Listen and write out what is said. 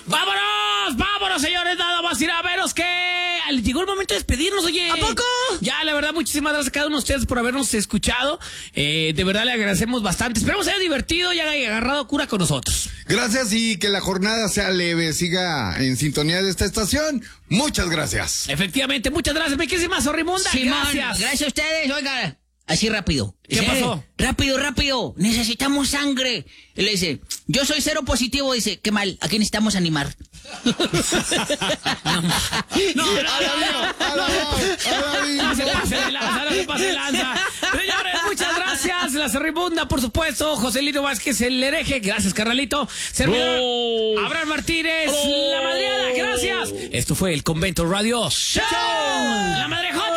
¡Vámonos! ¡Vámonos, señores! Nada más ir a veros que... Llegó el momento de despedirnos, oye. ¿A poco? Ya, la verdad, muchísimas gracias a cada uno de ustedes por habernos escuchado. De verdad, le agradecemos bastante. Esperamos que haya divertido y haya agarrado cura con nosotros. Gracias y que la jornada sea leve, siga en sintonía de esta estación. Muchas gracias. Efectivamente, muchas gracias, mi querísima Zorrimunda. Gracias. Gracias a ustedes, oiga. Así rápido. ¿Qué pasó? Rápido. Necesitamos sangre. Y le dice, yo soy cero positivo. Dice, qué mal, aquí necesitamos animar. No se pase de lanza. Señores, muchas gracias. La Zorrimunda, por supuesto. Joselito Vázquez, el hereje. Gracias, carnalito. Servidor Abraham Martínez, la madreada. Gracias. Esto fue el Convento Radio Show. La madre